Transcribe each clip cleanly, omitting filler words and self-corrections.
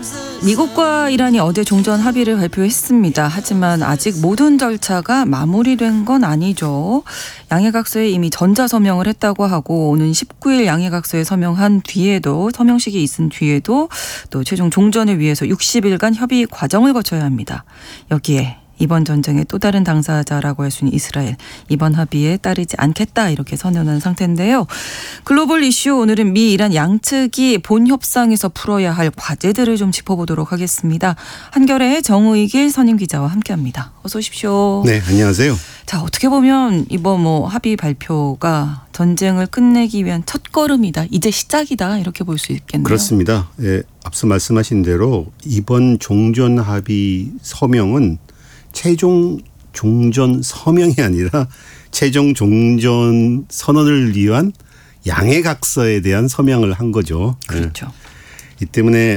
미국과 이란이 어제 종전 합의를 발표했습니다. 하지만 아직 모든 절차가 마무리된 건 아니죠. 양해각서에 이미 전자서명을 했다고 하고 오는 19일 양해각서에 서명한 뒤에도 서명식이 있은 뒤에도 또 최종 종전을 위해서 60일간 협의 과정을 거쳐야 합니다. 여기에 이번 전쟁의 또 다른 당사자라고 할 수 있는 이스라엘, 이번 합의에 따르지 않겠다 이렇게 선언한 상태인데요. 글로벌 이슈 오늘은 미 이란 양측이 본 협상에서 풀어야 할 과제들을 좀 짚어보도록 하겠습니다. 한겨레의 정의길 선임 기자와 함께합니다. 어서 오십시오. 네, 안녕하세요. 자, 어떻게 보면 이번 합의 발표가 전쟁을 끝내기 위한 첫걸음이다. 이제 시작이다. 이렇게 볼 수 있겠네요. 그렇습니다. 예, 앞서 말씀하신 대로 이번 종전 합의 서명은 최종 종전 서명이 아니라 최종 종전 선언을 위한 양해각서에 대한 서명을 한 거죠. 그렇죠. 이 때문에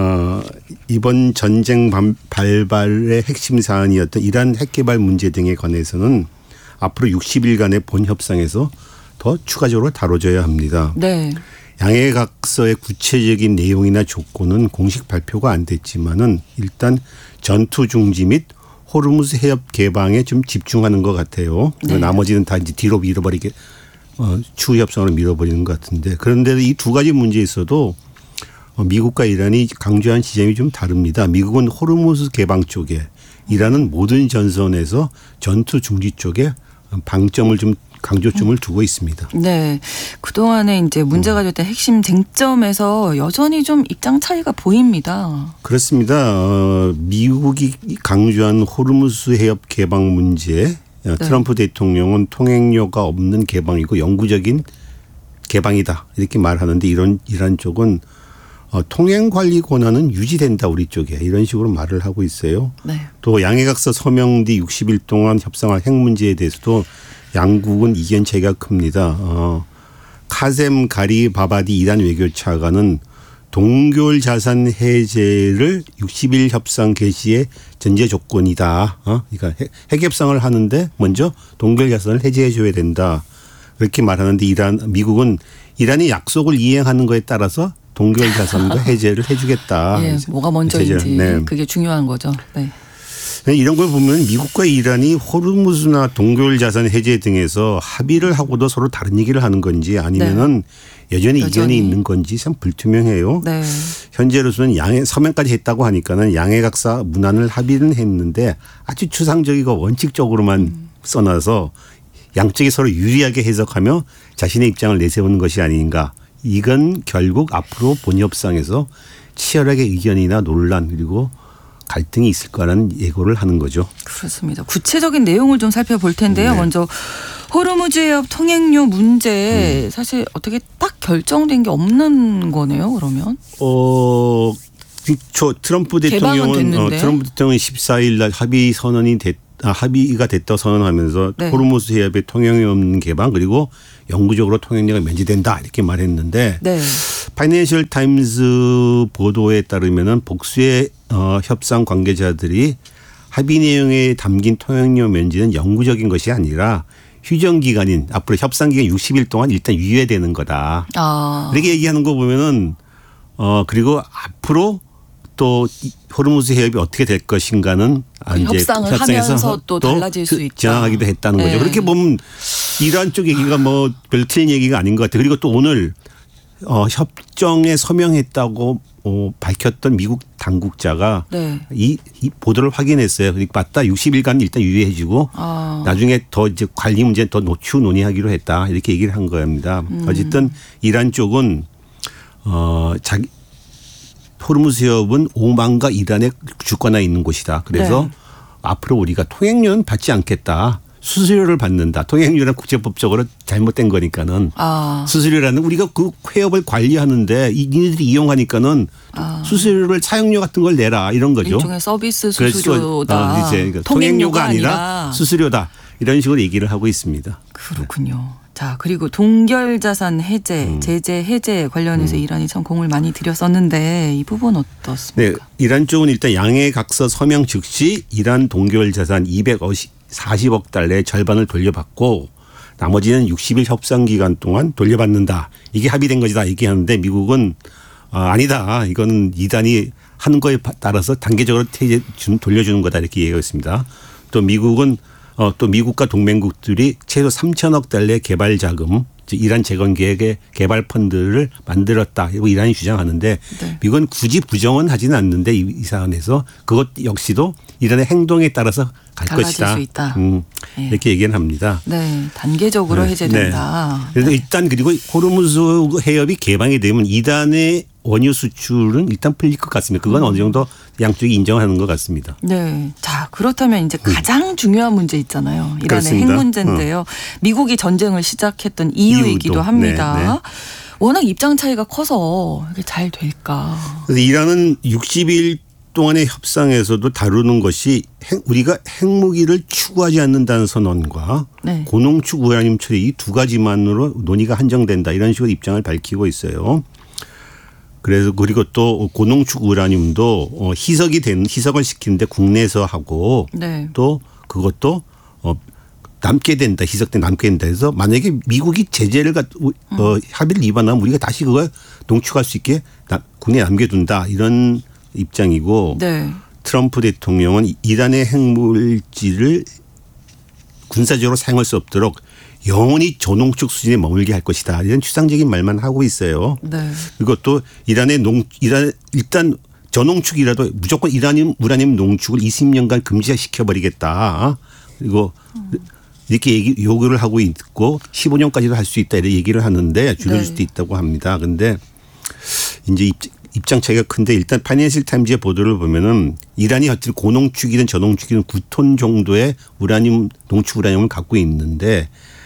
이번 전쟁 발발의 핵심 사안이었던 이란 핵개발 문제 등에 관해서는 앞으로 60일간의 본 협상에서 더 추가적으로 다뤄져야 합니다. 네. 양해각서의 구체적인 내용이나 조건은 공식 발표가 안 됐지만은 일단 전투 중지 및 호르무즈 해협 개방에 좀 집중하는 것 같아요. 네. 나머지는 다 이제 뒤로 밀어버리게 추후 협상으로 밀어버리는 것 같은데 그런데 이 두 가지 문제에 있어도 미국과 이란이 강조한 지점이 좀 다릅니다. 미국은 호르무즈 개방 쪽에 이란은 모든 전선에서 전투 중지 쪽에 방점을 좀 강조점을 두고 있습니다. 네. 그동안에 이제 문제가 됐던 핵심 쟁점에서 여전히 좀 입장 차이가 보입니다. 그렇습니다. 미국이 강조한 호르무즈 해협 개방 문제 네. 트럼프 대통령은 통행료가 없는 개방이고 영구적인 개방이다. 이렇게 말하는데 이란 쪽은 통행 관리 권한은 유지된다 우리 쪽에 이런 식으로 말을 하고 있어요. 네. 또 양해각서 서명 뒤 60일 동안 협상한 핵 문제에 대해서도 양국은 이견 차이가 큽니다. 카셈 가리바바디 이란 외교차관은 동결 자산 해제를 60일 협상 개시의 전제 조건이다. 그러니까 핵 협상을 하는데 먼저 동결 자산을 해제해 줘야 된다. 그렇게 말하는데 미국은 이란이 약속을 이행하는 거에 따라서 동결 자산과 해제를 해 주겠다. 예, 뭐가 먼저인지 네. 그게 중요한 거죠. 네. 이런 걸 보면 미국과 이란이 호르무즈나 동결 자산 해제 등에서 합의를 하고도 서로 다른 얘기를 하는 건지 아니면은 네. 여전히 이견이 있는 건지 참 불투명해요. 네. 현재로서는 서명까지 했다고 하니까는 양해각서 문안을 합의는 했는데 아주 추상적이고 원칙적으로만 써놔서 양쪽이 서로 유리하게 해석하며 자신의 입장을 내세우는 것이 아닌가. 이건 결국 앞으로 본협상에서 치열하게 의견이나 논란 그리고 갈등이 있을 거라는 예고를 하는 거죠. 그렇습니다. 구체적인 내용을 좀 살펴볼 텐데요. 네. 먼저 호르무즈 해협 통행료 문제 사실 어떻게 딱 결정된 게 없는 거네요. 그러면? 트럼프 대통령은 14일 날 합의가 됐다 선언하면서 네. 호르무즈 해협의 통행료 없는 개방 그리고 영구적으로 통행료가 면제된다 이렇게 말했는데 네. 파이낸셜 타임즈 보도에 따르면은 복수의 협상 관계자들이 합의 내용에 담긴 통행료 면제는 영구적인 것이 아니라 휴전 기간인 앞으로 협상 기간 60일 동안 일단 유예되는 거다. 이렇게 얘기하는 거 보면은 그리고 앞으로 또 호르무즈 해협이 어떻게 될 것인가는 협상을 하면서 또 달라질 수 있죠. 진행하기도 했다는 거죠. 그렇게 보면 이란 쪽 얘기가 별 틀린 얘기가 아닌 것 같아요. 그리고 또 오늘 협정에 서명했다고 밝혔던 미국 당국자가 네. 이 보도를 확인했어요. 그러니까 맞다 60일간 일단 유예해주고 나중에 더 이제 관리 문제는 더 추후 논의하기로 했다 이렇게 얘기를 한 겁니다. 어쨌든 이란 쪽은 호르무즈 해협은 오만과 이란의 주권하에 있는 곳이다. 그래서 네. 앞으로 우리가 통행료는 받지 않겠다. 수수료를 받는다. 통행료는 국제법적으로 잘못된 거니까는 수수료라는 우리가 그 해협을 관리하는데 니네들이 이용하니까는 수수료를 사용료 같은 걸 내라 이런 거죠. 일종의 서비스 수수료다. 그러니까 통행료가 아니라 수수료다. 이런 식으로 얘기를 하고 있습니다. 그렇군요. 자, 그리고 동결 자산 해제, 제재 해제 관련해서 이란이 참 공을 많이 들였었는데 이 부분 어떻습니까? 네, 이란 쪽은 일단 양해각서 서명 즉시 이란 동결 자산 240억 달러의 절반을 돌려받고 나머지는 60일 협상 기간 동안 돌려받는다. 이게 합의된 것이다 얘기하는데 미국은 아니다. 이거는 이란이 하는 거에 따라서 단계적으로 돌려주는 거다 이렇게 얘기했습니다. 또 미국은 또 미국과 동맹국들이 최소 3천억 달러의 개발 자금, 이란 재건 계획의 개발 펀드를 만들었다. 이거 이란이 주장하는데 네. 미국은 굳이 부정은 하지는 않는데 이 사안에서 그것 역시도 이란의 행동에 따라서 갈 것이다. 수 있다. 네. 이렇게 얘기를 합니다. 네, 단계적으로 해제된다. 네. 그래서 일단 그리고 호르무즈 해협이 개방이 되면 이란의 원유 수출은 일단 풀릴 것 같습니다. 그건 어느 정도 양쪽이 인정하는 것 같습니다. 네. 자, 그렇다면 이제 가장 중요한 문제 있잖아요. 이란의 그렇습니다. 핵 문제인데요. 미국이 전쟁을 시작했던 이유이기도 이유도. 합니다. 네, 네. 워낙 입장 차이가 커서 이게 잘 될까. 그래서 이란은 60일 동안의 협상에서도 다루는 것이 우리가 핵무기를 추구하지 않는다는 선언과 네. 고농축 우라늄 처리 이 두 가지만으로 논의가 한정된다 이런 식으로 입장을 밝히고 있어요. 그래서 그리고 또 고농축 우라늄도 희석을 시키는데 국내에서 하고 네. 또 그것도 남게 된다. 희석돼 남게 된다 해서 만약에 미국이 제재를 합의를 위반하면 우리가 다시 그걸 농축할 수 있게 국내에 남겨둔다. 이런 입장이고 네. 트럼프 대통령은 이란의 핵물질을 군사적으로 사용할 수 없도록 영원히 저농축 수준에 머물게 할 것이다. 이런 추상적인 말만 하고 있어요. 네. 이것도 이란 일단 저농축이라도 무조건 우라늄 농축을 20년간 금지시켜버리겠다. 그리고 이렇게 요구를 하고 있고 15년까지도 할 수 있다 이런 얘기를 하는데 줄여줄 수도 있다고 합니다. 그런데 이제 입장 차이가 큰데 일단 파이낸셜 타임즈의 보도를 보면은 이란이 어쨌든 고농축이든 저농축이든 9톤 정도의 농축 우라늄을 갖고 있는데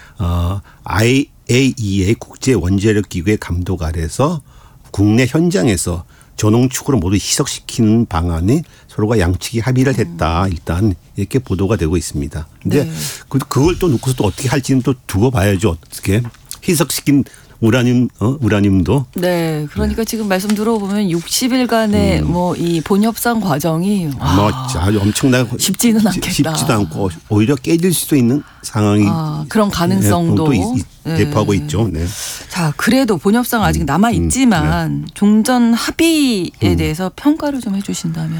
IAEA 국제 원자력 기구의 감독 아래서 국내 현장에서 저농축으로 모두 희석시키는 방안이 서로가 양측이 합의를 했다. 일단 이렇게 보도가 되고 있습니다. 근데 네. 그걸 또 놓고서 또 어떻게 할지는 또 두고 봐야죠. 어떻게 희석시킨 우라늄도. 네. 그러니까 지금 말씀 들어보면 60일간의 뭐 이 본협상 과정이 아주 엄청나게 쉽지는 않겠다. 쉽지도 않고 오히려 깨질 수도 있는 상황이 그런 가능성도 대포하고 있죠. 네. 자, 그래도 본협상 아직 남아 있지만 종전 합의에 대해서 평가를 좀 해주신다면.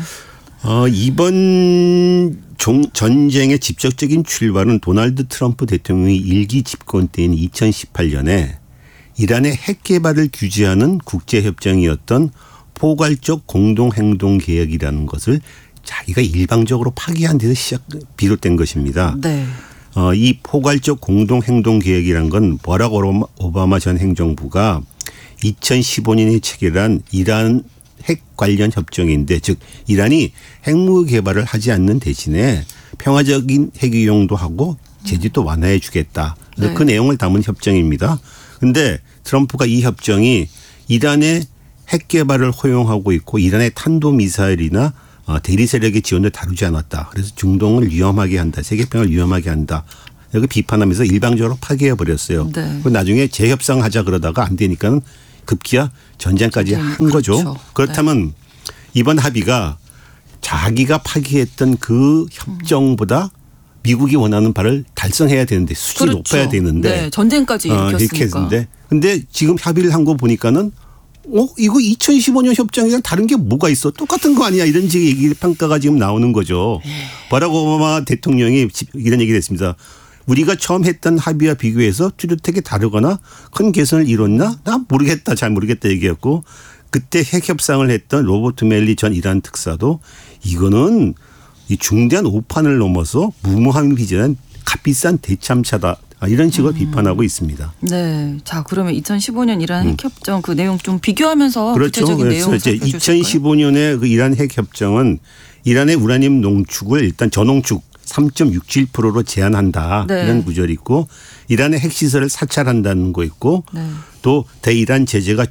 이번 전쟁의 직접적인 출발은 도널드 트럼프 대통령이 일기 집권 때인 2018년에 이란의 핵 개발을 규제하는 국제협정이었던 포괄적 공동행동계획이라는 것을 자기가 일방적으로 파기한 데서 비롯된 것입니다. 네. 이 포괄적 공동행동계획이란 건 버락 오바마 전 행정부가 2015년에 체결한 이란 핵 관련 협정인데 즉 이란이 핵무기 개발을 하지 않는 대신에 평화적인 핵 이용도 하고 제재도 완화해 주겠다. 네. 그 내용을 담은 협정입니다. 그런데 트럼프가 이 협정이 이란의 핵 개발을 허용하고 있고 이란의 탄도미사일이나 대리 세력의 지원을 다루지 않았다. 그래서 중동을 위험하게 한다. 세계평화를 위험하게 한다. 여기 비판하면서 일방적으로 파기해 버렸어요. 네. 나중에 재협상하자 그러다가 안 되니까는 급기야 전쟁까지 한 거죠. 그렇죠. 그렇다면 이번 합의가 자기가 파기했던 그 협정보다 미국이 원하는 바를 달성해야 되는데 수준이 그렇죠. 높아야 되는데 네, 전쟁까지 이렇게 일으켰으니까. 했는데 근데 지금 합의를 한 거 보니까는 이거 2015년 협정이랑 다른 게 뭐가 있어? 똑같은 거 아니야? 이런 식의 얘기 평가가 지금 나오는 거죠. 버락 오바마 대통령이 이런 얘기를 했습니다. 우리가 처음 했던 합의와 비교해서 뚜렷하게 다르거나 큰 개선을 이뤘나? 나 모르겠다. 잘 모르겠다 얘기했고 그때 핵 협상을 했던 로버트 멜리 전 이란 특사도 이거는 이 중대한 오판을 넘어서 무모함이 빚어낸 값비싼 대참차다. 이런 식으로 비판하고 있습니다. 네. 자, 그러면 2015년 이란 핵협정 그 내용 좀 비교하면서 그렇죠. 구체적인 내용을 이제 살펴주실까요? 2015년에 그 이란 핵협정은 이란의 우라늄 농축을 일단 저농축 3.67%로 제한한다. 네. 이런 구절이 있고 이란의 핵시설을 사찰한다는 거 있고 네. 또 대이란 제재를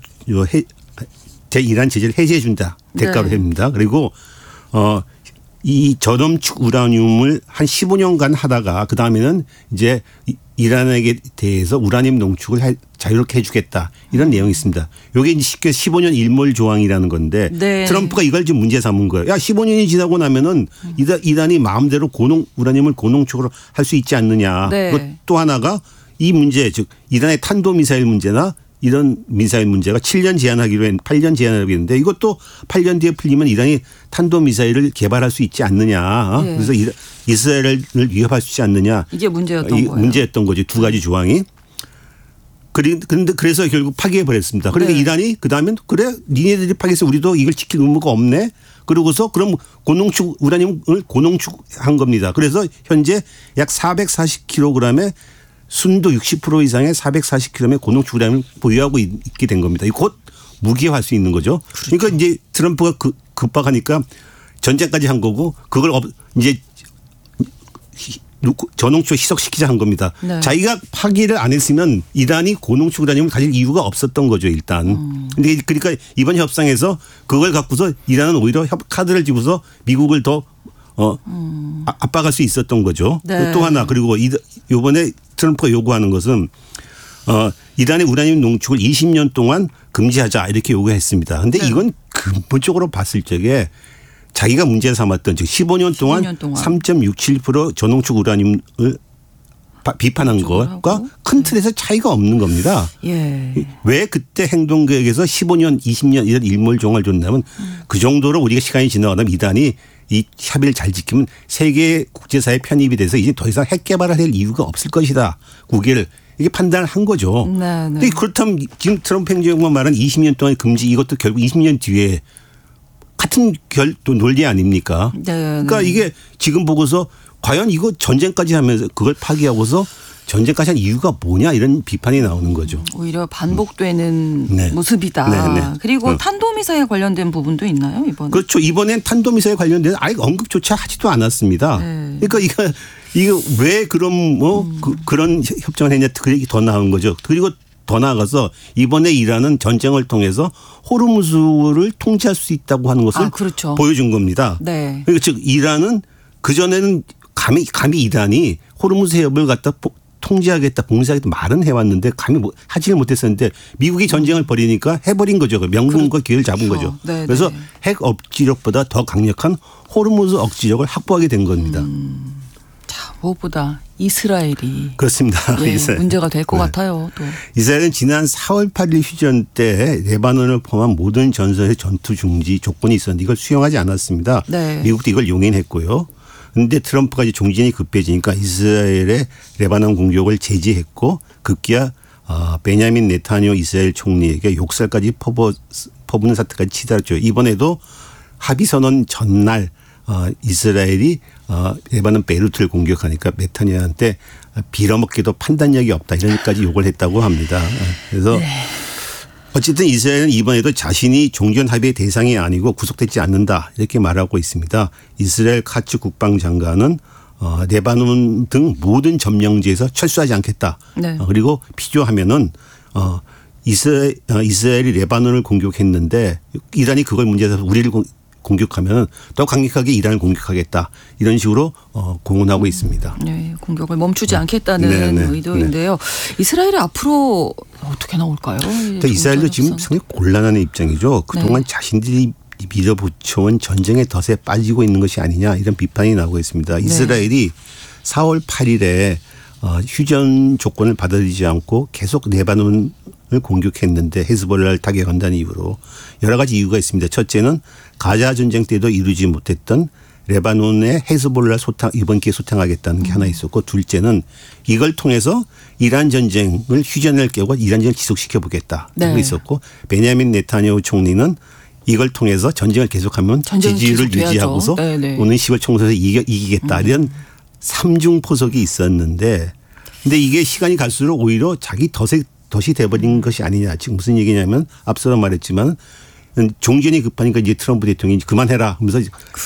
해제해 준다. 대가로 네. 합니다. 그리고 이 저농축 우라늄을 한 15년간 하다가 그다음에는 이제 이란에게 대해서 우라늄 농축을 자유롭게 해주겠다. 이런 내용이 있습니다. 이게 이제 쉽게 15년 일몰 조항이라는 건데 네. 트럼프가 이걸 좀 문제 삼은 거예요. 야 15년이 지나고 나면은 이란이 마음대로 우라늄을 고농축으로 할 수 있지 않느냐. 네. 또 하나가 이 문제 즉 이란의 탄도미사일 문제나 이런 미사일 문제가 8년 제한하기로 했는데 이것도 8년 뒤에 풀리면 이란이 탄도미사일을 개발할 수 있지 않느냐. 네. 그래서 이스라엘을 위협할 수 있지 않느냐. 이게 문제였던 거예요. 문제였던 거죠. 두 가지 조항이. 그런데 그래서 결국 파기해버렸습니다. 그러니까 네. 이란이 그다음엔 그래 니네들이 파기해서 우리도 이걸 지킬 의무가 없네. 그러고서 그럼 고농축 우라늄을 고농축한 겁니다. 그래서 현재 약 440kg의 순도 60% 이상의 440kg의 고농축 우라늄을 보유하고 있게 된 겁니다. 곧 무기화할 수 있는 거죠. 그렇죠. 그러니까 이제 트럼프가 급박하니까 전쟁까지 한 거고 그걸 이제 저농축을 희석시키자 한 겁니다. 네. 자기가 파기를 안 했으면 이란이 고농축 우라늄을 가질 이유가 없었던 거죠 일단. 근데 그러니까 이번 협상에서 그걸 갖고서 이란은 오히려 카드를 집어서 미국을 더 압박할 수 있었던 거죠. 네. 또 하나 그리고 이번에 트럼프가 요구하는 것은 이란의 우라늄 농축을 20년 동안 금지하자 이렇게 요구했습니다. 그런데 네. 이건 근본적으로 봤을 적에 자기가 문제 삼았던 즉 15년 동안 3.67% 저농축 우라늄을 비판한 것과 큰 틀에서 차이가 없는 겁니다. 예. 왜 그때 행동계획에서 15년, 20년 이런 일몰종을 줬냐면 그 정도로 우리가 시간이 지나가면 이란이 이 협의를 잘 지키면 세계 국제사회에 편입이 돼서 이제 더 이상 핵 개발을 할 이유가 없을 것이다. 국외를 이게 판단을 한 거죠. 네, 네. 근데 그렇다면 지금 트럼프 행정부가 말한 20년 동안 금지 이것도 결국 20년 뒤에 같은 논리 아닙니까? 네, 그러니까 네. 이게 지금 보고서 과연 이거 전쟁까지 하면서 그걸 파기하고서 전쟁까지 한 이유가 뭐냐 이런 비판이 나오는 거죠. 오히려 반복되는 네. 모습이다. 네, 네. 그리고 탄도미사일 관련된 부분도 있나요 이번에? 그렇죠. 이번엔 탄도미사일 관련된 아예 언급조차 하지도 않았습니다. 네. 그러니까 이거 왜 그럼 그런 협정을 했냐 그 얘기 더 나온 거죠. 그리고 더 나아가서 이번에 이란은 전쟁을 통해서 호르무즈를 통제할 수 있다고 하는 것을 그렇죠. 보여준 겁니다. 네. 그러니까 즉 이란은 그전에는 감히 이란이 호르무즈 해협을 갖다 통제하겠다, 봉쇄하겠다 말은 해왔는데 감히 하지를 못했었는데 미국이 전쟁을 벌이니까 해버린 거죠. 명분과 기회를 잡은 거죠. 네, 그래서 네. 핵 억지력보다 더 강력한 호르무즈 억지력을 확보하게 된 겁니다. 자, 무엇보다 이스라엘이 그렇습니다. 예, 이스라엘. 문제가 될 것 네. 같아요. 또. 이스라엘은 지난 4월 8일 휴전 때 레바논을 포함한 모든 전선의 전투 중지 조건이 있었는데 이걸 수용하지 않았습니다. 네. 미국도 이걸 용인했고요. 그런데 트럼프가 이제 종전이 급해지니까 이스라엘의 레바논 공격을 제지했고 급기야 베냐민 네타냐후 이스라엘 총리에게 욕설까지 퍼부는 사태까지 치달았죠. 이번에도 합의선언 전날 이스라엘이 레바논 베이루트를 공격하니까 네타냐후한테 빌어먹기도 판단력이 없다 이런까지 욕을 했다고 합니다. 그래서 어쨌든 이스라엘은 이번에도 자신이 종전 합의의 대상이 아니고 구속되지 않는다 이렇게 말하고 있습니다. 이스라엘 카츠 국방장관은 레바논 등 모든 점령지에서 철수하지 않겠다. 네. 그리고 필요하면은 이스라엘이 레바논을 공격했는데 이란이 그걸 문제에서 우리를 공격하면 더 강력하게 이란을 공격하겠다. 이런 식으로 공언하고 있습니다. 네, 공격을 멈추지 않겠다는 네, 네, 의도인데요. 이스라엘이 앞으로 어떻게 나올까요? 그러니까 이스라엘도 지금 상당히 곤란한 입장이죠. 그동안 자신들이 밀어붙여온 전쟁의 덫에 빠지고 있는 것이 아니냐 이런 비판이 나오고 있습니다. 이스라엘이 4월 8일에 휴전 조건을 받아들이지 않고 계속 레바논을 공격했는데 헤즈볼라를 타격한다는 이유로 여러 가지 이유가 있습니다. 첫째는 가자 전쟁 때도 이루지 못했던 레바논의 헤즈볼라 이번 기회에 소탕하겠다는 게 하나 있었고 둘째는 이걸 통해서 이란 전쟁을 휴전을 깨고 이란 전쟁을 지속시켜 보겠다. 네. 있었고 베냐민 네타냐후 총리는 이걸 통해서 전쟁을 계속하면 지지율을 유지하고서 오는 10월 총선에서 이기겠다. 이런 삼중 포석이 있었는데 근데 이게 시간이 갈수록 오히려 자기 덫이 돼버린 것이 아니냐. 지금 무슨 얘기냐면 앞서도 말했지만 종전이 급하니까 이제 트럼프 대통령이 그만해라 하면서